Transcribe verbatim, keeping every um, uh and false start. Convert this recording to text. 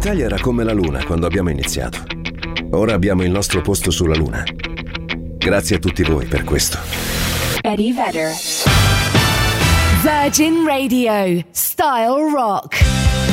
L'Italia era come la Luna quando abbiamo iniziato. Ora abbiamo il nostro posto sulla Luna. Grazie a tutti voi per questo. Eddie Vedder. Virgin Radio. Style Rock.